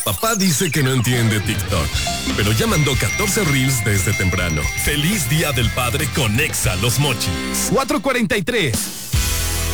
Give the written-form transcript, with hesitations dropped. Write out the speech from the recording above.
Papá dice que no entiende TikTok, pero ya mandó 14 reels desde temprano. Feliz Día del Padre con Exa Los Mochis. 4:43.